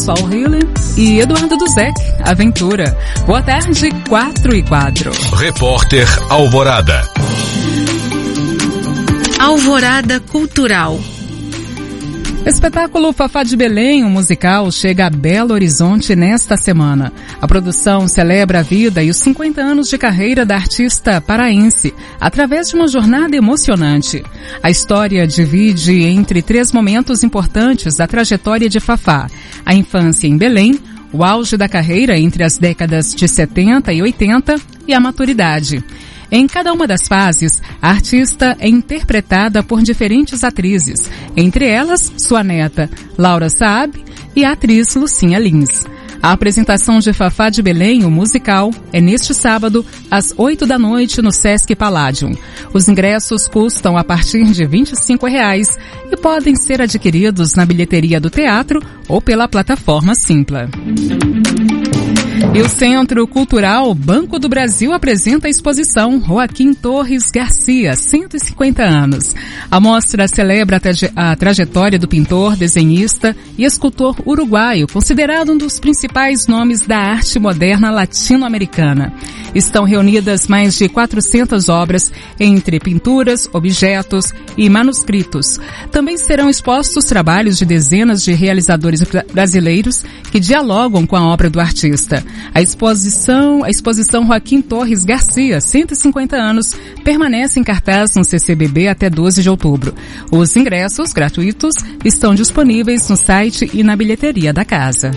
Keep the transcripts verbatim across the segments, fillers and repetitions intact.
Sol Healy e Eduardo Duzec, Aventura. Boa tarde, quatro e quatro. Repórter Alvorada. Alvorada Cultural. Espetáculo Fafá de Belém, um musical, chega a Belo Horizonte nesta semana. A produção celebra a vida e os cinquenta anos de carreira da artista paraense, através de uma jornada emocionante. A história divide entre três momentos importantes da trajetória de Fafá: a infância em Belém, o auge da carreira entre as décadas de setenta e oitenta e a maturidade. Em cada uma das fases, a artista é interpretada por diferentes atrizes, entre elas sua neta, Laura Saab, e a atriz Lucinha Lins. A apresentação de Fafá de Belém, o musical, é neste sábado, às oito da noite, no Sesc Palladium. Os ingressos custam a partir de vinte e cinco reais e podem ser adquiridos na bilheteria do teatro ou pela plataforma Simpla. E o Centro Cultural Banco do Brasil apresenta a exposição Joaquim Torres Garcia, cento e cinquenta anos. A mostra celebra a, traje- a trajetória do pintor, desenhista e escultor uruguaio, considerado um dos principais nomes da arte moderna latino-americana. Estão reunidas mais de quatrocentas obras, entre pinturas, objetos e manuscritos. Também serão expostos trabalhos de dezenas de realizadores brasileiros que dialogam com a obra do artista. A exposição, a exposição Joaquim Torres Garcia, cento e cinquenta anos, permanece em cartaz no C C B B até doze de outubro. Os ingressos gratuitos estão disponíveis no site e na bilheteria da casa.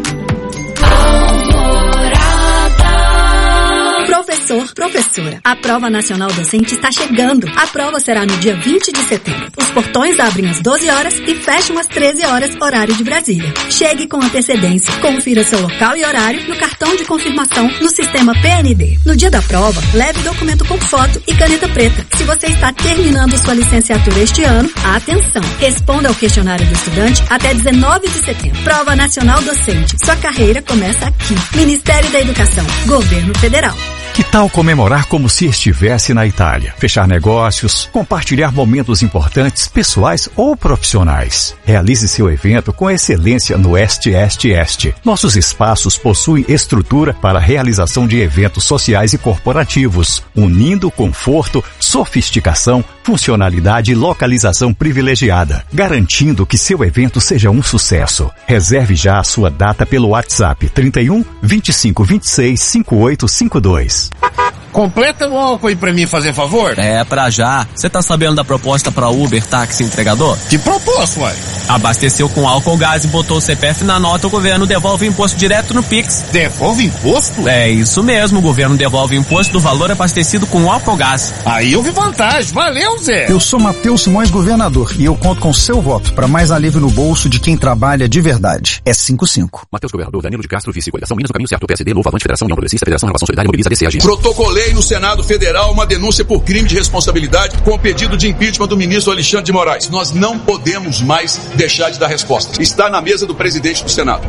Professor, professora, a Prova Nacional Docente está chegando. A prova será no dia vinte de setembro. Os portões abrem às doze horas e fecham às treze horas, horário de Brasília. Chegue com antecedência. Confira seu local e horário no cartão de confirmação no sistema P N D. No dia da prova, leve documento com foto e caneta preta. Se você está terminando sua licenciatura este ano, atenção! Responda ao questionário do estudante até dezenove de setembro. Prova Nacional Docente. Sua carreira começa aqui. Ministério da Educação. Governo Federal. Que tal comemorar como se estivesse na Itália? Fechar negócios, compartilhar momentos importantes, pessoais ou profissionais. Realize seu evento com excelência no Este Este Este. Nossos espaços possuem estrutura para a realização de eventos sociais e corporativos, unindo conforto, sofisticação, funcionalidade e localização privilegiada, garantindo que seu evento seja um sucesso. Reserve já a sua data pelo WhatsApp trinta e um, vinte e cinco, vinte e seis, cinquenta e oito cinquenta e dois. Completa o álcool aí pra mim, fazer favor? É, pra já. Você tá sabendo da proposta pra Uber, táxi entregador? Que proposta, uai? Abasteceu com álcool gás e botou o C P F na nota, o governo devolve o imposto direto no Pix. Devolve imposto? É isso mesmo, o governo devolve o imposto do valor abastecido com álcool gás. Aí eu vi vantagem, valeu, Zé! Eu sou Matheus Simões, governador, e eu conto com seu voto para mais alívio no bolso de quem trabalha de verdade. É cinco cinco. Matheus Governador, Danilo de Castro, vice, coligação Minas no caminho certo, P S D, Novo Avante, Federação União Progressista, Federação Relação Solidária, Mobiliza, D C, Agência. Protocolei no Senado Federal uma denúncia por crime de responsabilidade com o pedido de impeachment do ministro Alexandre de Moraes. Nós não podemos mais deixar de dar resposta. Está na mesa do presidente do Senado.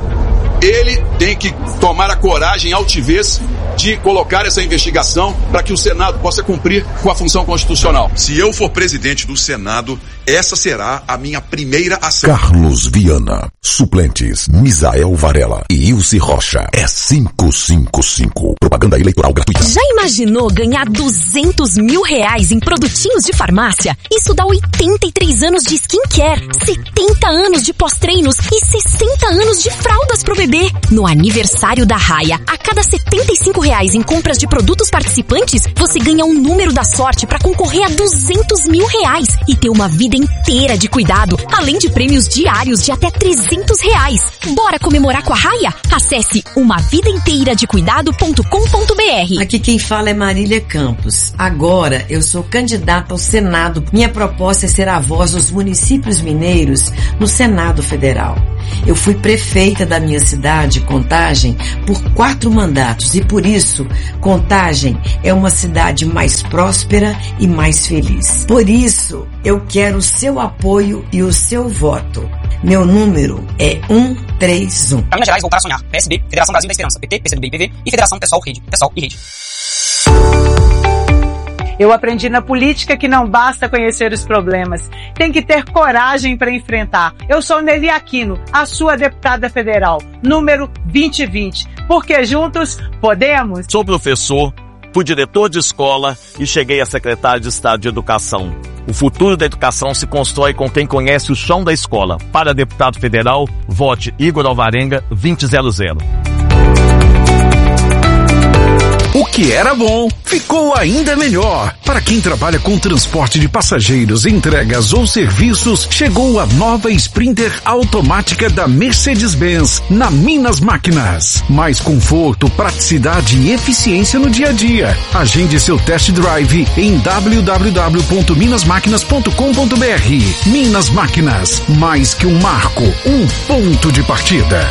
Ele tem que tomar a coragem e altivez de colocar essa investigação para que o Senado possa cumprir com a função constitucional. Se eu for presidente do Senado, essa será a minha primeira ação. Carlos Viana, suplentes Misael Varela e Ilse Rocha. É cinco cinco cinco. Propaganda eleitoral gratuita. Já imaginou ganhar duzentos mil reais em produtinhos de farmácia? Isso dá oitenta e três anos de skincare, setenta anos de pós-treinos e sessenta anos de fraldas pro bebê. No aniversário da Raia, a cada setenta e cinco reais em compras de produtos participantes, você ganha um número da sorte para concorrer a duzentos mil reais e ter uma vida inteira de cuidado, além de prêmios diários de até trezentos reais. Bora comemorar com a Raia? Acesse uma vida inteira de cuidado ponto com ponto b r. Aqui quem fala é Marília Campos. Agora eu sou candidata ao Senado. Minha proposta é ser a voz dos municípios mineiros no Senado Federal. Eu fui prefeita da minha cidade, Contagem, por quatro mandatos e por isso, Contagem é uma cidade mais próspera e mais feliz. Por isso, eu quero o seu apoio e o seu voto. Meu número é um três um. Pra Minas Gerais, voltar a sonhar. P S B, Federação Brasil da Esperança, P T, P C do B e P V e Federação Pessoal Rede. Pessoal e Rede. Eu aprendi na política que não basta conhecer os problemas, tem que ter coragem para enfrentar. Eu sou Nelly Aquino, a sua deputada federal, número vinte e vinte, porque juntos podemos. Sou professor, fui diretor de escola e cheguei a secretário de Estado de Educação. O futuro da educação se constrói com quem conhece o chão da escola. Para deputado federal, vote Igor Alvarenga vinte zero zero. O que era bom, ficou ainda melhor. Para quem trabalha com transporte de passageiros, entregas ou serviços, chegou a nova Sprinter automática da Mercedes-Benz na Minas Máquinas. Mais conforto, praticidade e eficiência no dia a dia. Agende seu test drive em w w w ponto minas máquinas ponto com ponto b r. Minas Máquinas, mais que um marco, um ponto de partida.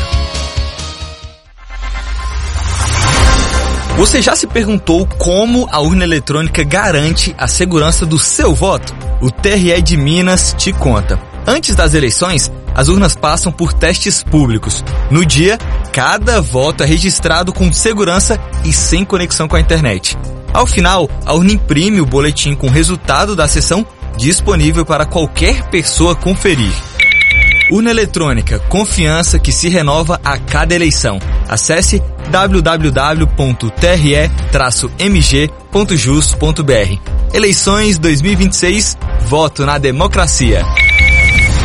Você já se perguntou como a urna eletrônica garante a segurança do seu voto? O T R E de Minas te conta. Antes das eleições, as urnas passam por testes públicos. No dia, cada voto é registrado com segurança e sem conexão com a internet. Ao final, a urna imprime o boletim com o resultado da sessão disponível para qualquer pessoa conferir. Urna eletrônica, confiança que se renova a cada eleição. Acesse w w w ponto t r e traço m g ponto jus ponto b r. Eleições dois mil e vinte e seis, voto na democracia.